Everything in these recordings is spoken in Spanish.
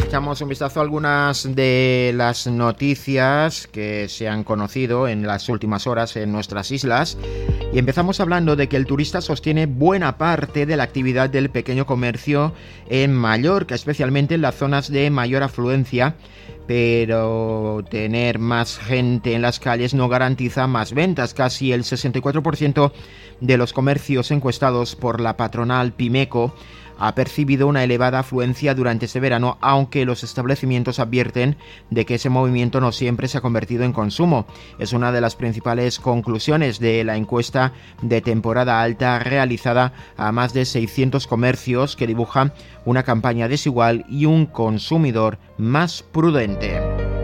Echamos un vistazo a algunas de las noticias que se han conocido en las últimas horas en nuestras islas y empezamos hablando de que el turista sostiene buena parte de la actividad del pequeño comercio en Mallorca, especialmente en las zonas de mayor afluencia, pero tener más gente en las calles no garantiza más ventas. Casi el 64% de los comercios encuestados por la patronal Pimeco ha percibido una elevada afluencia durante este verano, aunque los establecimientos advierten de que ese movimiento no siempre se ha convertido en consumo. Es una de las principales conclusiones de la encuesta de temporada alta realizada a más de 600 comercios, que dibuja una campaña desigual y un consumidor más prudente.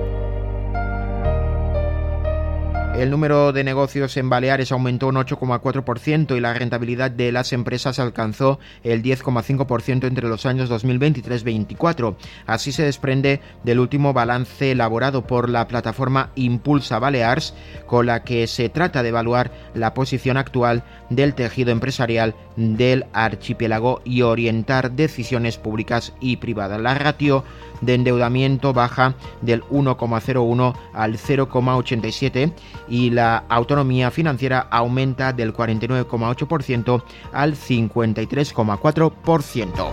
El número de negocios en Baleares aumentó un 8,4% y la rentabilidad de las empresas alcanzó el 10,5% entre los años 2023-24. Así se desprende del último balance elaborado por la plataforma Impulsa Balears, con la que se trata de evaluar la posición actual del tejido empresarial del archipiélago y orientar decisiones públicas y privadas. La ratio de endeudamiento baja del 1,01 al 0,87 y la autonomía financiera aumenta del 49,8% al 53,4%.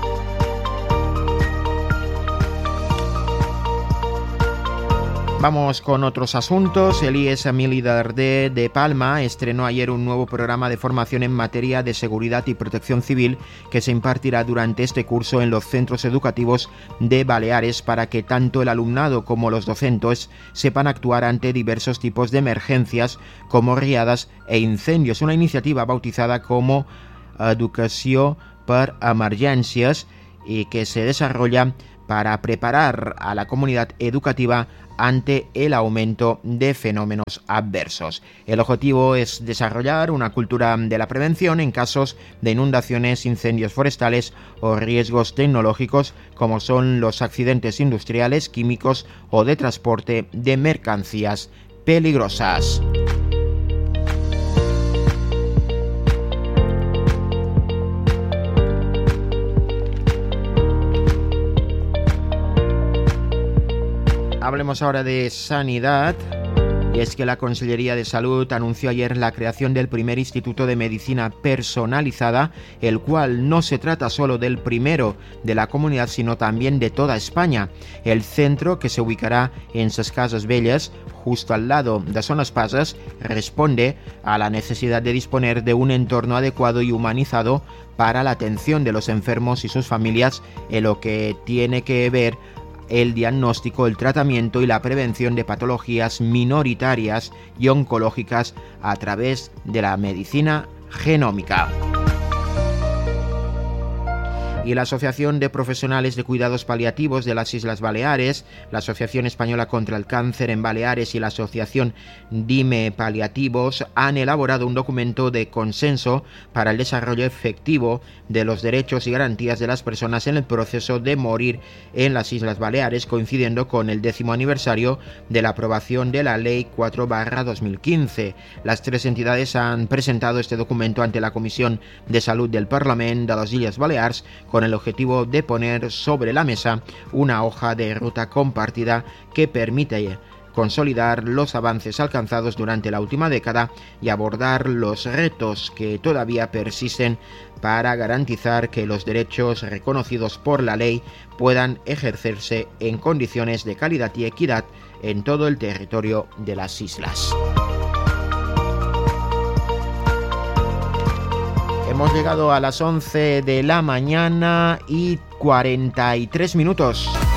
Vamos con otros asuntos. El IES Militar de Palma estrenó ayer un nuevo programa de formación en materia de seguridad y protección civil que se impartirá durante este curso en los centros educativos de Baleares para que tanto el alumnado como los docentes sepan actuar ante diversos tipos de emergencias como riadas e incendios. Una iniciativa bautizada como Educació per Emergències y que se desarrolla para preparar a la comunidad educativa ante el aumento de fenómenos adversos. El objetivo es desarrollar una cultura de la prevención en casos de inundaciones, incendios forestales o riesgos tecnológicos como son los accidentes industriales, químicos o de transporte de mercancías peligrosas. Hablemos ahora de sanidad, y es que la Consellería de Salud anunció ayer la creación del primer Instituto de Medicina Personalizada, el cual no se trata solo del primero de la comunidad, sino también de toda España. El centro, que se ubicará en Ses Cases Velles, justo al lado de Son Espases, responde a la necesidad de disponer de un entorno adecuado y humanizado para la atención de los enfermos y sus familias, en lo que tiene que ver el diagnóstico, el tratamiento y la prevención de patologías minoritarias y oncológicas a través de la medicina genómica. Y la Asociación de Profesionales de Cuidados Paliativos de las Islas Baleares, la Asociación Española contra el Cáncer en Baleares y la Asociación Dime Paliativos han elaborado un documento de consenso para el desarrollo efectivo de los derechos y garantías de las personas en el proceso de morir en las Islas Baleares, coincidiendo con el 10º aniversario de la aprobación de la Ley 4/2015. Las tres entidades han presentado este documento ante la Comisión de Salud del Parlamento de las Islas Baleares, con el objetivo de poner sobre la mesa una hoja de ruta compartida que permite consolidar los avances alcanzados durante la última década y abordar los retos que todavía persisten para garantizar que los derechos reconocidos por la ley puedan ejercerse en condiciones de calidad y equidad en todo el territorio de las islas. Hemos llegado a las 11 de la mañana y 43 minutos.